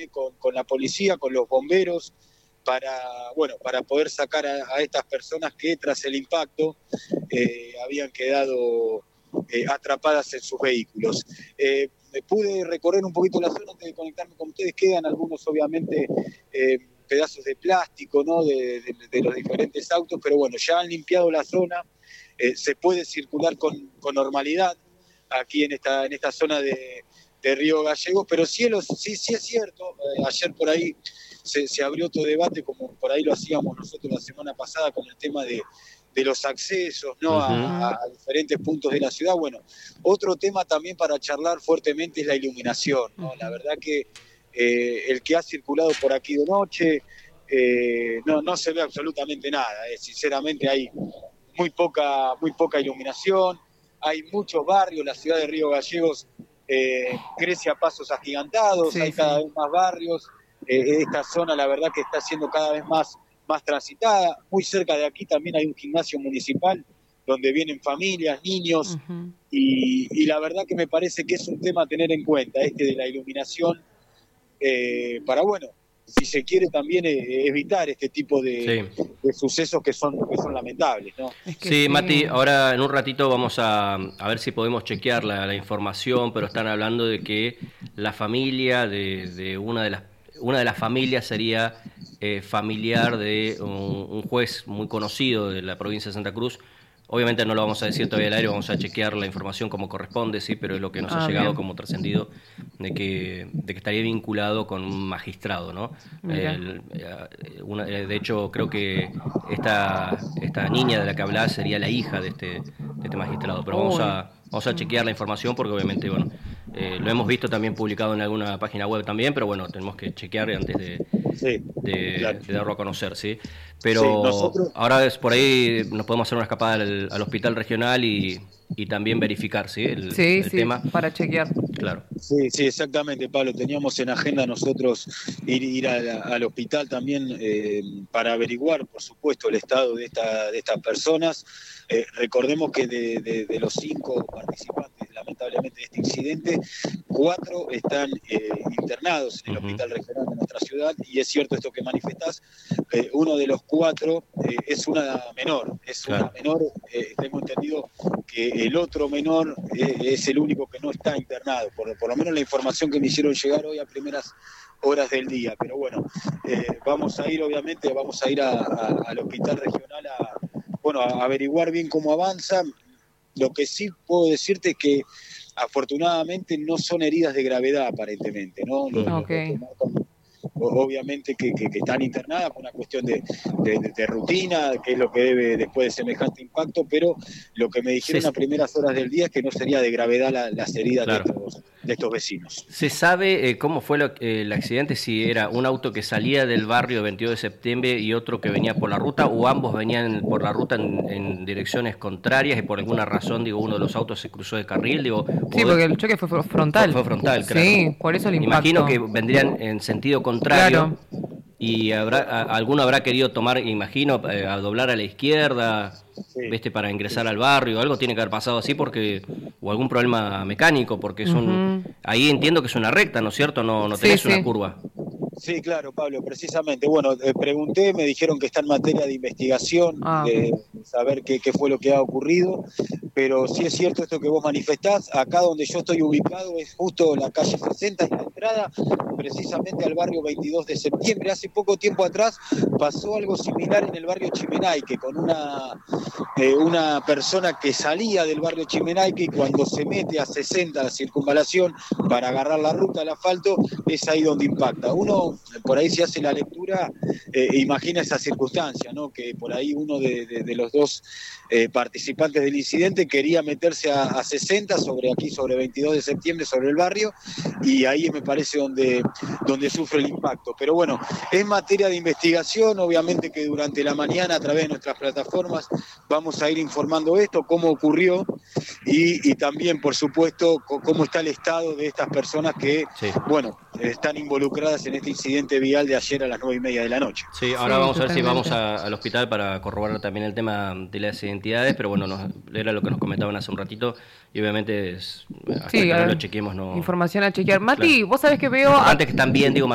obviamente con la policía, con los bomberos, para poder sacar a estas personas que tras el impacto habían quedado atrapadas en sus vehículos. Pude recorrer un poquito la zona antes de conectarme con ustedes. Quedan algunos, obviamente, pedazos de plástico, ¿no? de los diferentes autos, pero bueno, ya han limpiado la zona, se puede circular con normalidad aquí en esta zona de Río Gallegos, pero sí es cierto, ayer por ahí se abrió otro debate, como por ahí lo hacíamos nosotros la semana pasada con el tema de los accesos, ¿no? a diferentes puntos de la ciudad. Bueno, otro tema también para charlar fuertemente es la iluminación, ¿no? La verdad que el que ha circulado por aquí de noche no se ve absolutamente nada, sinceramente hay muy poca iluminación, hay muchos barrios, la ciudad de Río Gallegos crece a pasos agigantados, hay cada vez más barrios, esta zona la verdad que está siendo cada vez más transitada. Muy cerca de aquí también hay un gimnasio municipal donde vienen familias, niños, y la verdad que me parece que es un tema a tener en cuenta, de la iluminación, para, bueno, si se quiere también evitar este tipo de sucesos que son lamentables, ¿no? Sí, Mati, ahora en un ratito vamos a ver si podemos chequear la información, pero están hablando de que la familia de una de las familias sería familiar de un juez muy conocido de la provincia de Santa Cruz. Obviamente no lo vamos a decir todavía al aire, vamos a chequear la información como corresponde, sí, pero es lo que nos ha llegado como trascendido de que estaría vinculado con un magistrado, ¿no? De hecho, creo que esta niña de la que hablás sería la hija de este magistrado, pero vamos a chequear la información porque obviamente, bueno, lo hemos visto también publicado en alguna página web también, pero bueno, tenemos que chequear antes de darlo a conocer, ¿sí? Pero ahora por ahí nos podemos hacer una escapada al hospital regional y también verificar, ¿sí? El tema. Para chequear. Claro. Sí, exactamente, Pablo. Teníamos en agenda nosotros ir al hospital también para averiguar, por supuesto, el estado de estas personas. Recordemos que de los 5 participantes, lamentablemente, de este incidente, 4 están internados en el hospital regional de nuestra ciudad, y es cierto esto que manifestás, uno de los 4 es una menor, tengo entendido que el otro menor es el único que no está internado, por lo menos la información que me hicieron llegar hoy a primeras horas del día, pero bueno, vamos a ir al hospital regional a averiguar bien cómo avanza. Lo que sí puedo decirte es que afortunadamente no son heridas de gravedad aparentemente, ¿no? Obviamente que están internadas por una cuestión de rutina, que es lo que debe después de semejante impacto, pero lo que me dijeron a primeras horas del día es que no sería de gravedad las heridas de estos vecinos. ¿Se sabe cómo fue el accidente? Si era un auto que salía del barrio 22 de septiembre y otro que venía por la ruta, o ambos venían por la ruta en direcciones contrarias y por alguna razón, uno de los autos se cruzó de carril, Sí, porque el choque fue frontal. Fue frontal, claro. Sí, por eso el impacto. Imagino que vendrían en sentido contrario. Y alguno habrá querido tomar, imagino, a doblar a la izquierda, para ingresar al barrio. Algo tiene que haber pasado así, o algún problema mecánico, porque ahí entiendo que es una recta, ¿no es cierto? No tenés una curva. Sí, claro, Pablo, precisamente. Bueno, pregunté, me dijeron que está en materia de investigación, de saber qué fue lo que ha ocurrido, pero sí es cierto esto que vos manifestás. Acá donde yo estoy ubicado es justo la calle 60, y la entrada precisamente al barrio 22 de septiembre. Hace poco tiempo atrás pasó algo similar en el barrio Chimenaique, con una persona que salía del barrio Chimenaique y cuando se mete a 60 la circunvalación para agarrar la ruta del asfalto, es ahí donde impacta. Uno por ahí se hace la lectura, imagina esa circunstancia, ¿no? Que por ahí uno de los 2 participantes del incidente quería meterse a 60 sobre 22 de septiembre, sobre el barrio, y ahí me parece donde sufre el impacto. Pero bueno, es materia de investigación, obviamente que durante la mañana a través de nuestras plataformas vamos a ir informando esto, cómo ocurrió, y también, por supuesto, cómo está el estado de estas personas que, están involucradas en este incidente vial de ayer a las 9:30 de la noche. Sí, ahora vamos a ver si vamos al hospital para corroborar también el tema de las identidades, pero bueno, era lo que nos comentaban hace un ratito, y obviamente hasta que no lo chequemos no... Información a chequear. Mati, vos sabés que veo... Antes que están bien,